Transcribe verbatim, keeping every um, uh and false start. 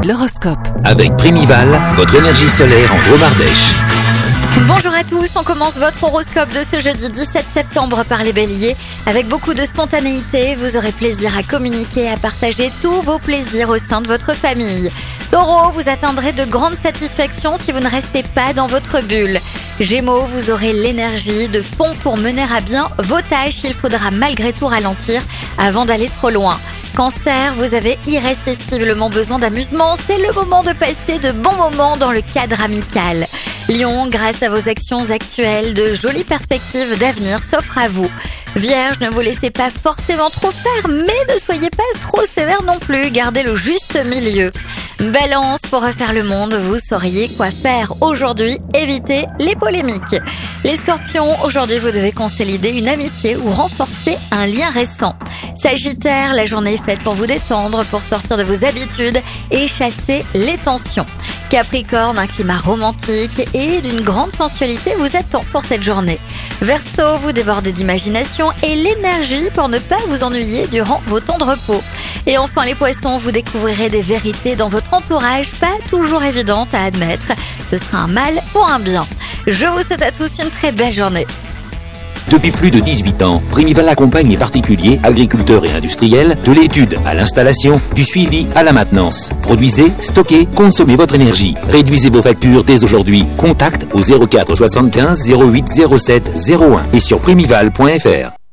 L'horoscope. Avec Primival, votre énergie solaire en Dromardèche. Bonjour à tous, on commence votre horoscope de ce jeudi dix-sept septembre par les béliers. Avec beaucoup de spontanéité, vous aurez plaisir à communiquer et à partager tous vos plaisirs au sein de votre famille. Taureau, vous atteindrez de grandes satisfactions si vous ne restez pas dans votre bulle. Gémeaux, vous aurez l'énergie de fond pour mener à bien vos tâches. Il faudra malgré tout ralentir avant d'aller trop loin. Cancer, vous avez irrésistiblement besoin d'amusement. C'est le moment de passer de bons moments dans le cadre amical. Lion, grâce à vos actions actuelles, de jolies perspectives d'avenir s'offrent à vous. Vierge, ne vous laissez pas forcément trop faire, mais ne soyez pas trop sévère non plus. Gardez le juste milieu. Balance, pour refaire le monde, vous sauriez quoi faire aujourd'hui. Évitez les polémiques. Les scorpions, aujourd'hui vous devez consolider une amitié ou renforcer un lien récent. Sagittaire, la journée est faite pour vous détendre, pour sortir de vos habitudes et chasser les tensions. Capricorne, un climat romantique et d'une grande sensualité vous attend pour cette journée. Verseau, vous débordez d'imagination et l'énergie pour ne pas vous ennuyer durant vos temps de repos. Et enfin les poissons, vous découvrirez des vérités dans votre entourage, pas toujours évidentes à admettre. Ce sera un mal pour un bien. Je vous souhaite à tous une très belle journée. Depuis plus de dix-huit ans, Primival accompagne les particuliers, agriculteurs et industriels de l'étude à l'installation, du suivi à la maintenance. Produisez, stockez, consommez votre énergie. Réduisez vos factures dès aujourd'hui. Contact au zéro quatre soixante-quinze zéro huit zéro sept zéro un et sur primival point f r.